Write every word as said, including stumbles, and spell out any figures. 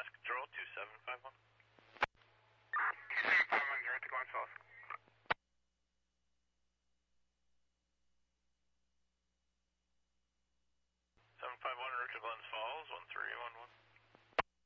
Mass Control, two seven five one. two seven five one, you're at the Glens Falls. seven five one, route to Glens Falls, one three one one.